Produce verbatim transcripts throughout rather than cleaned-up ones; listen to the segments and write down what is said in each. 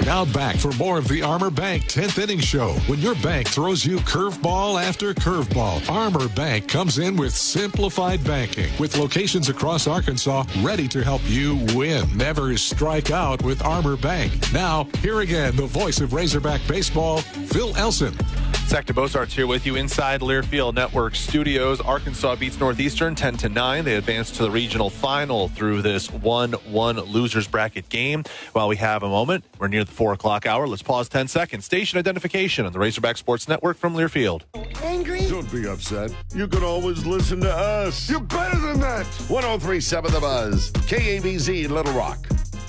Now back for more of the Armor Bank tenth Inning Show. When your bank throws you curveball after curveball, Armor Bank comes in with simplified banking with locations across Arkansas ready to help you win. Never strike out with Armor Bank. Now, here again, the voice of Razorback Baseball, Phil Elson. Zach DeBosart's here with you inside Learfield Network Studios. Arkansas beats Northeastern ten to nine. They advance to the regional final through this one one losers bracket game. While we have a moment, we're near the four o'clock hour. Let's pause ten seconds. Station identification on the Razorback Sports Network from Learfield. Angry? Don't be upset. You can always listen to us. You're better than that. one oh three point seven The Buzz. K A B Z Little Rock.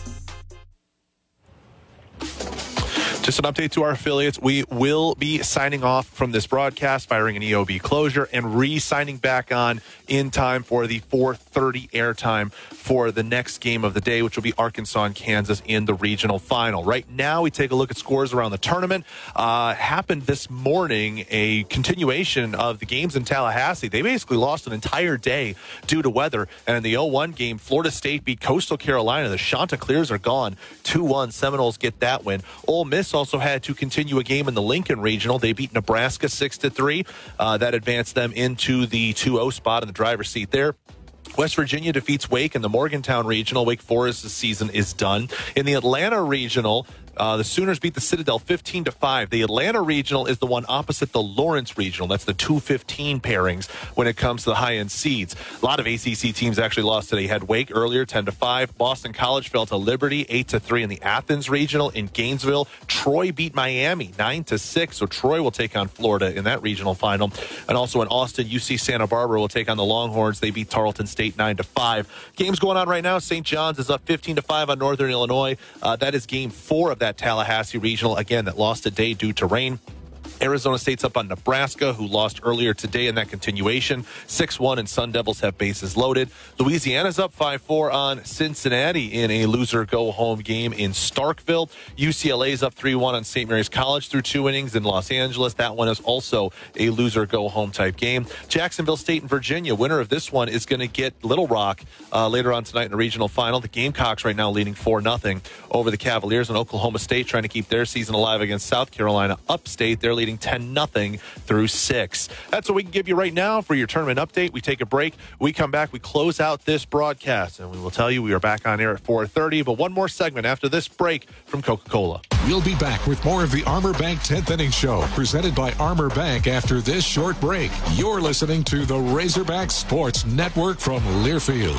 Just an update to our affiliates. We will be signing off from this broadcast, firing an E O B closure, and re-signing back on in time for the four thirty airtime for the next game of the day, which will be Arkansas and Kansas in the regional final. Right now, we take a look at scores around the tournament. Uh, happened this morning, a continuation of the games in Tallahassee. They basically lost an entire day due to weather. And in the oh one game, Florida State beat Coastal Carolina. The Chanticleers are gone. two one. Seminoles get that win. Ole Miss also had to continue a game in the Lincoln Regional. They beat Nebraska six to three. Uh, that advanced them into the two oh spot in the driver's seat there. West Virginia defeats Wake in the Morgantown Regional. Wake Forest's season is done. In the Atlanta Regional, Uh, the Sooners beat the Citadel fifteen to five. The Atlanta Regional is the one opposite the Lawrence Regional. That's the two fifteen pairings when it comes to the high-end seeds. A lot of A C C teams actually lost today. Had Wake earlier, ten to five. Boston College fell to Liberty, eight to three in the Athens Regional. In Gainesville, Troy beat Miami, nine to six. So Troy will take on Florida in that regional final. And also in Austin, U C Santa Barbara will take on the Longhorns. They beat Tarleton State nine to five. Games going on right now. Saint John's is up fifteen to five on Northern Illinois. Uh, that is game four of that Tallahassee Regional, again, that lost today due to rain. Arizona State's up on Nebraska, who lost earlier today in that continuation. six one, and Sun Devils have bases loaded. Louisiana's up five four on Cincinnati in a loser-go-home game in Starkville. U C L A's up three one on Saint Mary's College through two innings in Los Angeles. That one is also a loser-go-home type game. Jacksonville State and Virginia, winner of this one, is going to get Little Rock uh, later on tonight in the regional final. The Gamecocks right now leading four nothing over the Cavaliers, and Oklahoma State trying to keep their season alive against South Carolina. Upstate, they're leading ten nothing through six. That's what we can give you right now for your tournament update. We take a break. We come back. We close out this broadcast, and we will tell you we are back on air at four thirty. But one more segment after this break from Coca-Cola. We'll be back with more of the Armor Bank tenth Inning Show, presented by Armor Bank after this short break. You're listening to the Razorback Sports Network from Learfield.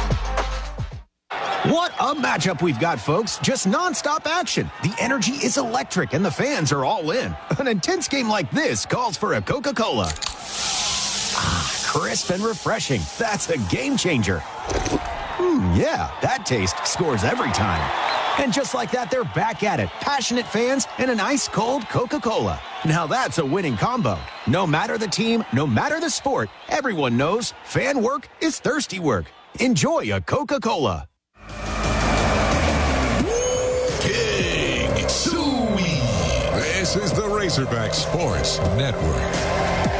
What a matchup we've got, folks. Just nonstop action. The energy is electric, and the fans are all in. An intense game like this calls for a Coca-Cola. Ah, crisp and refreshing. That's a game changer. Hmm, yeah, that taste scores every time. And just like that, they're back at it. Passionate fans and an ice-cold Coca-Cola. Now that's a winning combo. No matter the team, no matter the sport, everyone knows fan work is thirsty work. Enjoy a Coca-Cola. King Suey. This is the Razorback Sports Network.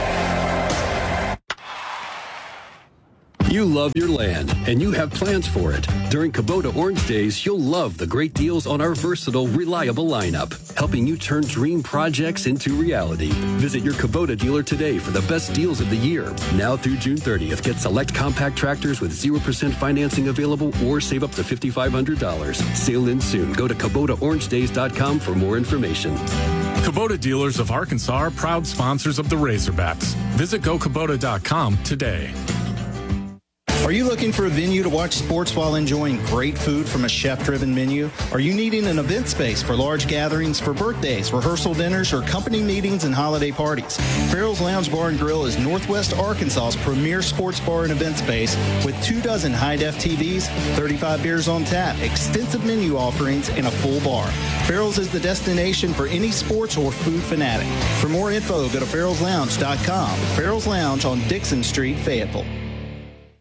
You love your land, and you have plans for it. During Kubota Orange Days, you'll love the great deals on our versatile, reliable lineup, helping you turn dream projects into reality. Visit your Kubota dealer today for the best deals of the year. Now through June thirtieth, get select compact tractors with zero percent financing available or save up to five thousand five hundred dollars. Sale ends soon. Go to Kubota Orange Days dot com for more information. Kubota dealers of Arkansas are proud sponsors of the Razorbacks. Visit go kubota dot com today. Are you looking for a venue to watch sports while enjoying great food from a chef-driven menu? Are you needing an event space for large gatherings, for birthdays, rehearsal dinners, or company meetings and holiday parties? Farrell's Lounge Bar and Grill is Northwest Arkansas's premier sports bar and event space with two dozen high-def T Vs, thirty-five beers on tap, extensive menu offerings, and a full bar. Farrell's is the destination for any sports or food fanatic. For more info, go to farrells lounge dot com. Farrell's Lounge on Dixon Street, Fayetteville.